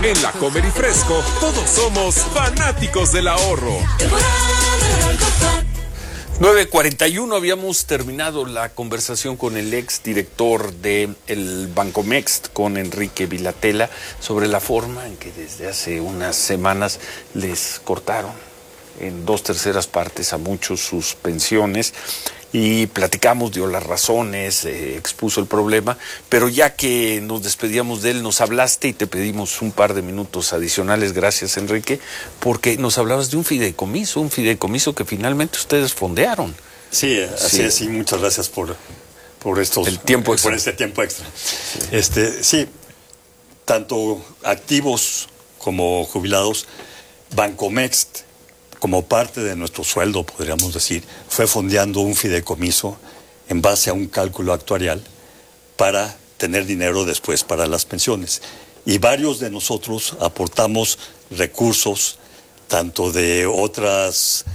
En La Comer y Fresco, todos somos fanáticos del ahorro. 9:41, habíamos terminado la conversación con el ex director del Bancomext, con Enrique Vilatela, sobre la forma en que desde hace unas semanas les cortaron en 2/3 partes a muchos sus pensiones, y platicamos, dio las razones, expuso el problema, pero ya que nos despedíamos de él, nos hablaste y te pedimos un par de minutos adicionales. Gracias, Enrique, porque nos hablabas de un fideicomiso que finalmente ustedes fondearon. Sí, así es, y muchas gracias por este tiempo extra. Sí, tanto activos como jubilados, Bancomext, como parte de nuestro sueldo, podríamos decir, fue fondeando un fideicomiso en base a un cálculo actuarial para tener dinero después para las pensiones. Y varios de nosotros aportamos recursos, tanto de otras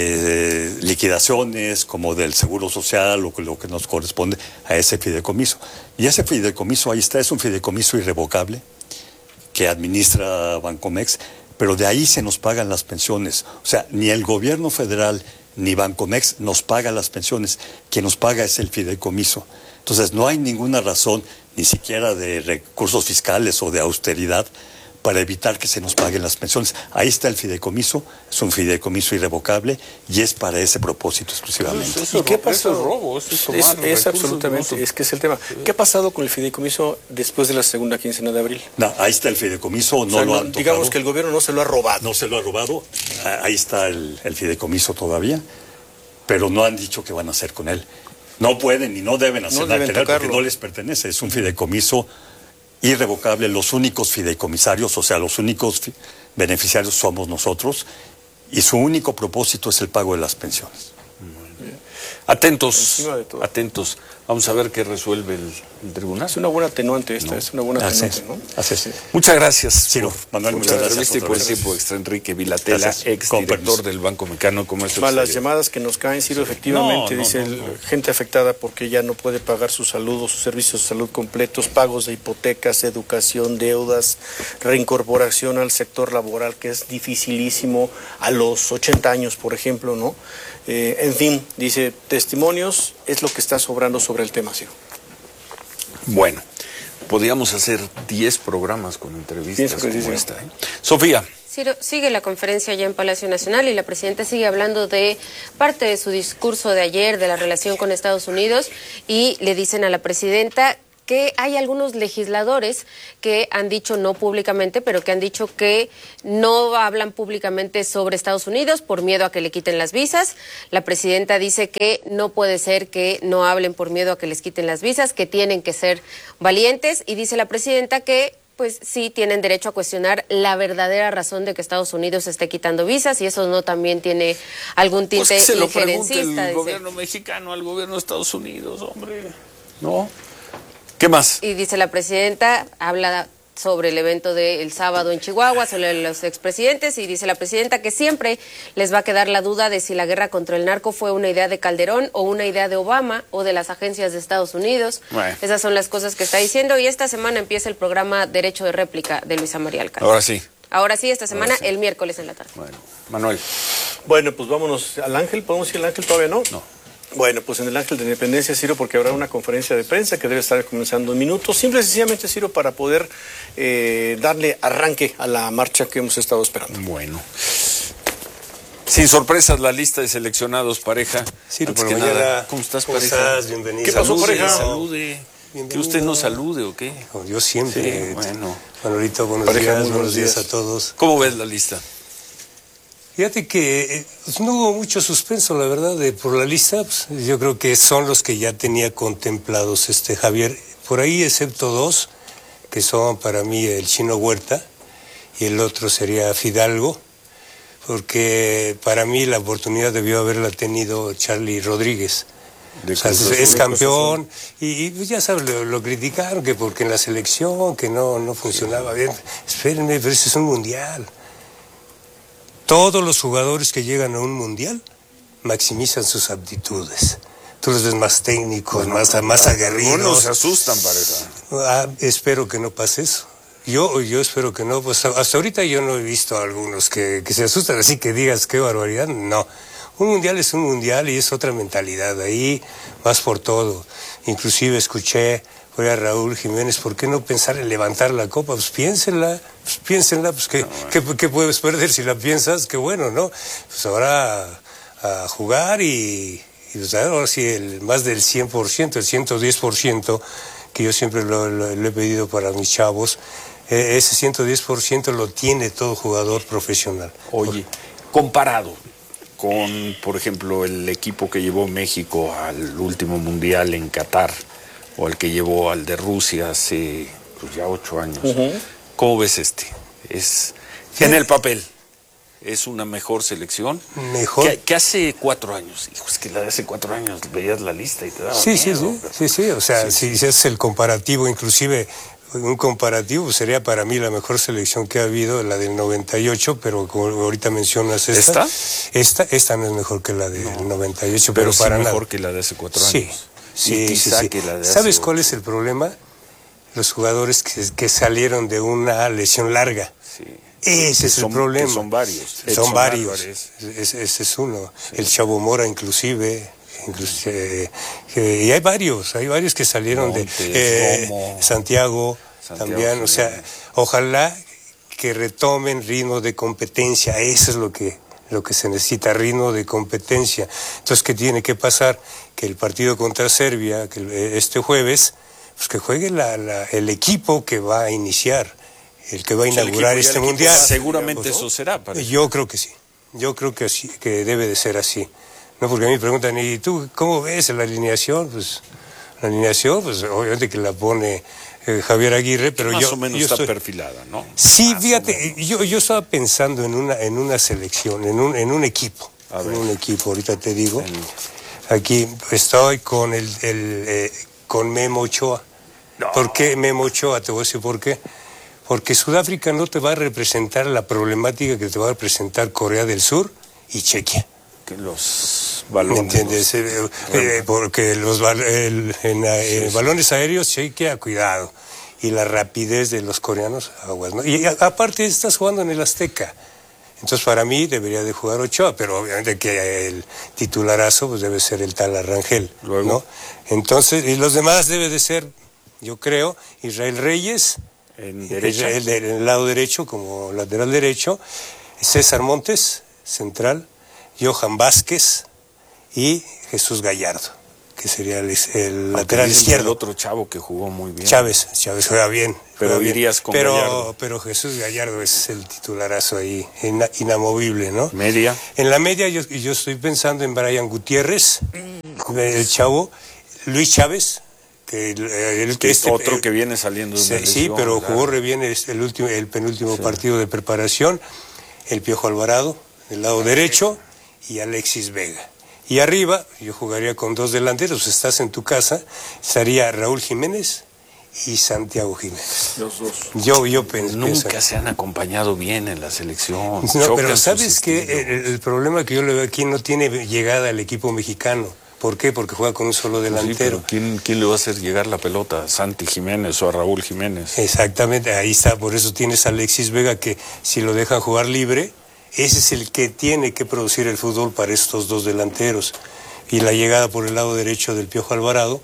liquidaciones como del Seguro Social, o lo que nos corresponde a ese fideicomiso. Y ese fideicomiso, ahí está, es un fideicomiso irrevocable que administra Bancomext, pero de ahí se nos pagan las pensiones. O sea, ni el gobierno federal ni Bancomext nos paga las pensiones. Quien nos paga es el fideicomiso. Entonces, no hay ninguna razón, ni siquiera de recursos fiscales o de austeridad, para evitar que se nos paguen las pensiones. Ahí está el fideicomiso, es un fideicomiso irrevocable y es para ese propósito exclusivamente. ¿Y qué pasó? Eso es robo, es absolutamente, es que es el tema. ¿Qué ha pasado con el fideicomiso después de la segunda quincena de abril? No, ahí está el fideicomiso, no lo han tocado. Digamos que el gobierno no se lo ha robado. No se lo ha robado, ahí está el fideicomiso todavía, pero no han dicho qué van a hacer con él. No pueden y no deben hacer nada porque no les pertenece, es un fideicomiso irrevocable. Los únicos fideicomisarios, o sea, los únicos beneficiarios somos nosotros, y su único propósito es el pago de las pensiones. Atentos. Vamos a ver qué resuelve el tribunal. Es una buena atenuante es una buena atenuante, ¿no? Así. Muchas gracias, Ciro. Manuel, muchas gracias. Y por el tiempo extra, Enrique Vilatela, ex director del Banco Mexicano de Comercio Exterior. Las Exterior. llamadas que nos caen, Ciro, efectivamente, gente afectada porque ya no puede pagar su salud o sus servicios de salud completos, pagos de hipotecas, educación, deudas, reincorporación al sector laboral, que es dificilísimo a los 80 años, por ejemplo, ¿no? En fin, dice, testimonios es lo que está sobrando sobre el tema, Ciro. Bueno, podríamos hacer 10 programas con entrevistas como esta. Sofía. Ciro, sigue la conferencia ya en Palacio Nacional y la presidenta sigue hablando de parte de su discurso de ayer, de la relación con Estados Unidos, y le dicen a la presidenta que hay algunos legisladores que han dicho, no públicamente, pero que han dicho que no hablan públicamente sobre Estados Unidos por miedo a que le quiten las visas. La presidenta dice que no puede ser que no hablen por miedo a que les quiten las visas, que tienen que ser valientes, y dice la presidenta que pues sí tienen derecho a cuestionar la verdadera razón de que Estados Unidos esté quitando visas, y eso no también tiene algún tinte pues que se lo injerencista. Pregunte el gobierno mexicano al gobierno de Estados Unidos, hombre. ¿No? ¿Qué más? Y dice la presidenta, habla sobre el evento del sábado en Chihuahua, sobre los expresidentes, y dice la presidenta que siempre les va a quedar la duda de si la guerra contra el narco fue una idea de Calderón o una idea de Obama o de las agencias de Estados Unidos. Bueno. Esas son las cosas que está diciendo, y esta semana empieza el programa Derecho de Réplica de Luisa María Alcalde. Ahora sí, esta semana, el miércoles en la tarde. Bueno, Manuel. Bueno, pues vámonos al Ángel. ¿Podemos ir al Ángel todavía, no? No. Bueno, pues en el Ángel de Independencia, Ciro, porque habrá una conferencia de prensa que debe estar comenzando en minutos, simple y sencillamente, Ciro, para poder darle arranque a la marcha que hemos estado esperando. Bueno. Sin sorpresas, la lista de seleccionados, pareja. Ciro, antes que nada, ¿cómo estás, pareja? Bienvenido. ¿Qué pasó, pareja? Salude. ¿Que usted no salude o qué? Yo siempre. Sí, bueno. Manolito, buenos días a todos. ¿Cómo ves la lista? Fíjate que no hubo mucho suspenso, la verdad, por la lista. Pues, yo creo que son los que ya tenía contemplados Javier. Por ahí, excepto dos, que son para mí el Chino Huerta y el otro sería Fidalgo, porque para mí la oportunidad debió haberla tenido Charlie Rodríguez. O sea, es campeón y ya sabes, lo criticaron que porque en la selección que no funcionaba bien. Espérenme, pero ese es un mundial. Todos los jugadores que llegan a un mundial maximizan sus aptitudes. Tú los ves más técnicos, más aguerridos. Algunos se asustan, pareja. Espero que no pase eso. Yo espero que no, pues hasta ahorita yo no he visto a algunos que se asustan, así que digas qué barbaridad, no. Un mundial es un mundial y es otra mentalidad, ahí vas por todo. Inclusive escuché a Raúl Jiménez, ¿por qué no pensar en levantar la copa? Pues piénsenla, pues ¿qué puedes perder si la piensas? Qué bueno, ¿no? Pues ahora a jugar y pues ahora sí más del 100%, el 110%, que yo siempre lo he pedido para mis chavos, ese 110% lo tiene todo jugador profesional. Oye, comparado con, por ejemplo, el equipo que llevó México al último mundial en Qatar, o el que llevó al de Rusia hace pues, ya 8 años. ¿Cómo ves este? En el papel, ¿es una mejor selección? Mejor. Que hace 4 años. Hijo, es que la de hace 4 años veías la lista y te daba miedo. Sí, o sea, si es el comparativo, inclusive un comparativo sería para mí la mejor selección que ha habido, la del 98, pero como ahorita mencionas esta no es mejor que la del 98, pero sí para mejor nada. Que la de hace 4 años. Sí. Que la de ¿Sabes cuál es el problema? Los jugadores que salieron de una lesión larga. Sí. Ese es el problema. Son varios. Son varios. Ese es uno. Sí. El Chavo Mora inclusive y hay varios que salieron de Santiago también, o sea, ojalá que retomen ritmo de competencia, eso es lo que se necesita, ritmo de competencia. Entonces, ¿qué tiene que pasar? Que el partido contra Serbia, este jueves, pues que juegue el equipo que va a iniciar, el que va a inaugurar este mundial. Seguramente eso será. Parece. Yo creo que sí, que debe de ser así. No, porque a mí me preguntan, ¿y tú cómo ves la alineación? Pues la alineación, pues obviamente que la pone Javier Aguirre, pero más o menos está perfilada, ¿no? Sí, fíjate, yo estaba pensando en una selección, en un equipo. Un equipo, ahorita te digo. Aquí estoy con con Memo Ochoa. No. ¿Por qué Memo Ochoa? Te voy a decir por qué. Porque Sudáfrica no te va a representar la problemática que te va a representar Corea del Sur y Chequia. Que los balones. ¿Me entiendes? Porque los balones aéreos, Chequia, cuidado. Y la rapidez de los coreanos, aguas, ¿no? Y aparte estás jugando en el Azteca. Entonces para mí debería de jugar Ochoa, pero obviamente que el titularazo pues debe ser el tal Arrangel. Luego, ¿no? Entonces, y los demás debe de ser, yo creo, Israel Reyes, en el lado derecho como lateral derecho, César Montes, central, Johan Vázquez y Jesús Gallardo, que sería el lateral izquierdo. El otro chavo que jugó muy bien. Chávez juega bien. Pero dirías con Gallardo. Pero Jesús Gallardo es el titularazo ahí, inamovible, ¿no? Media. En la media yo estoy pensando en Brian Gutiérrez, el chavo, Luis Chávez, otro que viene saliendo de una lesión. Sí, pero jugó re bien el penúltimo partido de preparación, el Piojo Alvarado, del lado derecho, y Alexis Vega. Y arriba, yo jugaría con 2 delanteros, estás en tu casa, estaría Raúl Jiménez y Santiago Jiménez. Los dos. Yo pensé. Nunca se han acompañado bien en la selección. No, pero ¿sabes qué? El problema que yo le veo aquí no tiene llegada al equipo mexicano. ¿Por qué? Porque juega con un solo delantero. Sí, ¿quién le va a hacer llegar la pelota? ¿A Santi Jiménez o a Raúl Jiménez? Exactamente, ahí está. Por eso tienes a Alexis Vega, que si lo dejan jugar libre, ese es el que tiene que producir el fútbol para estos 2 delanteros. Y la llegada por el lado derecho del Piojo Alvarado,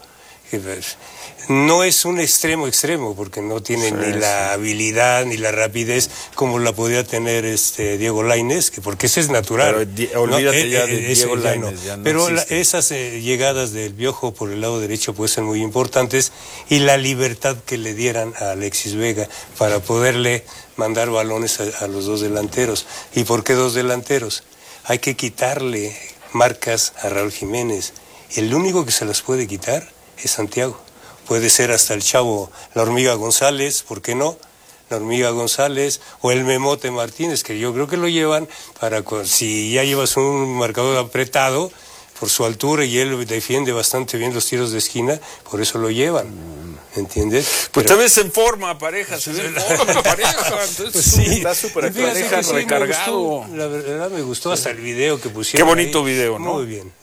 no es un extremo, porque no tiene ni la habilidad ni la rapidez como la podía tener Diego Lainez, porque ese es natural. Pero olvídate ya de Diego Lainez. Pero esas llegadas del Piojo por el lado derecho pueden ser muy importantes, y la libertad que le dieran a Alexis Vega para poderle mandar balones a los 2 delanteros. ¿Y por qué 2 delanteros? Hay que quitarle marcas a Raúl Jiménez. El único que se las puede quitar es Santiago. Puede ser hasta el chavo, la Hormiga González, ¿por qué no? La Hormiga González o el Memote Martínez, que yo creo que lo llevan para, si ya llevas un marcador apretado, por su altura, y él defiende bastante bien los tiros de esquina, por eso lo llevan, ¿entiendes? Pues te ves en forma, pareja, se ve en forma, pareja, entonces Pues sí, está súper fíjate pareja, que sí, recargado. la verdad me gustó hasta el video que pusieron. Qué bonito ahí. video, ¿no?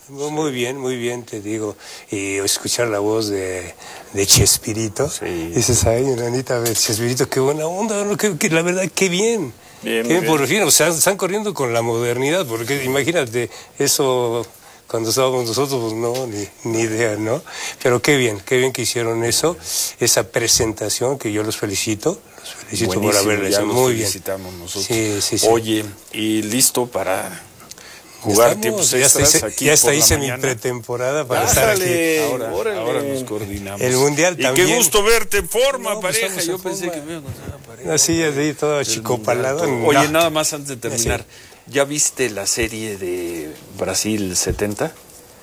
Muy bien, te digo. Y escuchar la voz de Chespirito. Sí. Dices, ay, nanita, Chespirito, qué buena onda, ¿no? La verdad, qué bien. Bien. Por fin, o sea, están corriendo con la modernidad, porque imagínate, eso cuando estábamos nosotros, pues no, ni idea, ¿no? Pero qué bien que hicieron eso, esa presentación, que yo los felicito Buenísimo, por haberla hecho. Muy bien. Felicitamos nosotros. Sí. Oye, y listo para jugar tiempos extras aquí ya hasta por la hice mi mañana. pretemporada para estar aquí. Ahora nos coordinamos. El Mundial y también. qué gusto verte en forma, No, pues pareja. estamos Yo en pensé forma. que me iba a encontrar una pareja. Así, todo achicopalado. Oye, nada más antes de terminar. ¿Ya viste la serie de Brasil 70?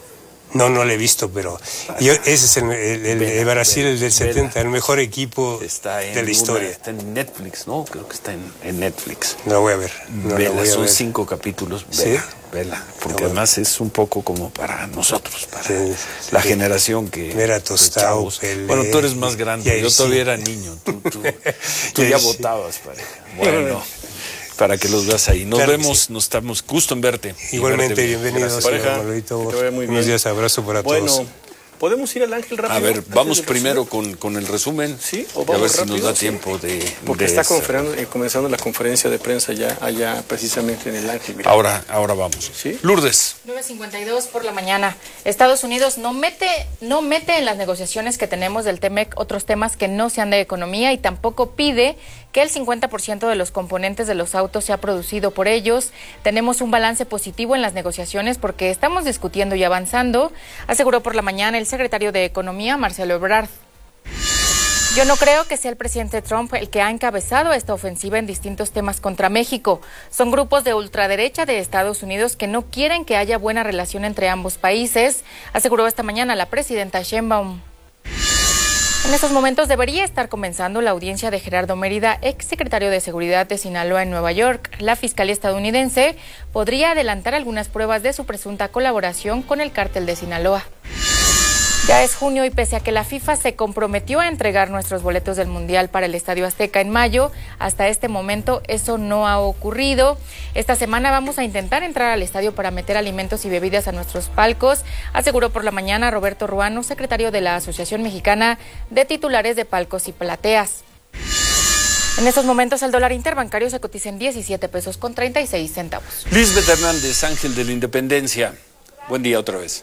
No le he visto, pero ese es el Brasil, el del 70, el mejor equipo de la historia. Está en Netflix, ¿no? Creo que está en Netflix. No la voy a ver. Son 5 capítulos. Vela, porque además es un poco como para nosotros, para la generación que... Era Tostao, Pelé. Bueno, tú eres más grande, yo todavía era niño, tú ya Sí. votabas, pareja. Bueno, para que los veas ahí. Nos vemos, nos estamos gusto en verte. Igualmente, bienvenidos. Pareja, Manolito. que te vaya muy bien. Buenos días, abrazo para todos. Bueno, ¿podemos ir al Ángel rápido? A ver, antes vamos del primero resumen? con el resumen. Sí, o y a vamos ver si rápido, nos da sí. tiempo de... Porque de está esa. comenzando la conferencia de prensa allá precisamente en el Ángel. Mira. Ahora vamos. ¿Sí? Lourdes. 9:52 por la mañana. Estados Unidos no mete en las negociaciones que tenemos del TEMEC otros temas que no sean de economía, y tampoco pide que el 50% de los componentes de los autos sea producido por ellos. Tenemos un balance positivo en las negociaciones porque estamos discutiendo y avanzando, aseguró por la mañana el secretario de Economía, Marcelo Ebrard. Yo no creo que sea el presidente Trump el que ha encabezado esta ofensiva en distintos temas contra México. Son grupos de ultraderecha de Estados Unidos que no quieren que haya buena relación entre ambos países, aseguró esta mañana la presidenta Sheinbaum. En estos momentos debería estar comenzando la audiencia de Gerardo Mérida, exsecretario de Seguridad de Sinaloa en Nueva York. La Fiscalía estadounidense podría adelantar algunas pruebas de su presunta colaboración con el cártel de Sinaloa. Ya es junio y pese a que la FIFA se comprometió a entregar nuestros boletos del Mundial para el Estadio Azteca en mayo, hasta este momento eso no ha ocurrido. Esta semana vamos a intentar entrar al estadio para meter alimentos y bebidas a nuestros palcos, aseguró por la mañana Roberto Ruano, secretario de la Asociación Mexicana de Titulares de Palcos y Plateas. En estos momentos el dólar interbancario se cotiza en 17 pesos con 36 centavos. Lisbeth Hernández, Ángel de la Independencia. Buen día otra vez.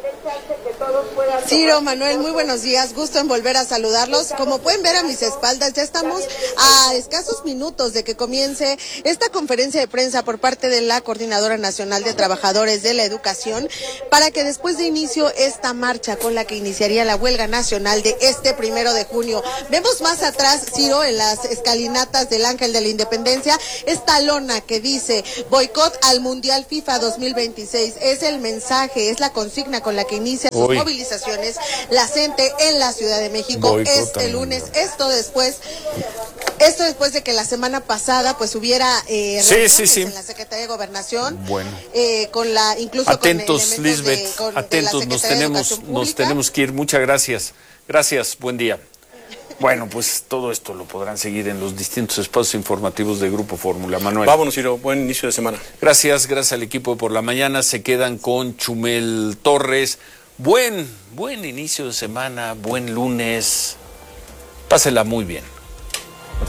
Ciro, Manuel, muy buenos días, gusto en volver a saludarlos. Como pueden ver a mis espaldas, ya estamos a escasos minutos de que comience esta conferencia de prensa por parte de la Coordinadora Nacional de Trabajadores de la Educación, para que después de inicio esta marcha con la que iniciaría la huelga nacional de este 1 de junio. Vemos más atrás, Ciro, en las escalinatas del Ángel de la Independencia, esta lona que dice boicot al Mundial FIFA 2026. Es el mensaje, es la consigna con la que inicia sus movilizaciones la gente en la Ciudad de México. Boicot este lunes, esto después de que la semana pasada pues hubiera reuniones en la Secretaría de Gobernación, con la incluso atentos, con Lisbeth, atentos, nos tenemos que ir. Muchas gracias, buen día. Bueno, pues todo esto lo podrán seguir en los distintos espacios informativos de Grupo Fórmula. Manuel. Vámonos, Ciro, buen inicio de semana. Gracias al equipo de Por la Mañana. Se quedan con Chumel Torres. Buen inicio de semana, buen lunes. Pásela muy bien.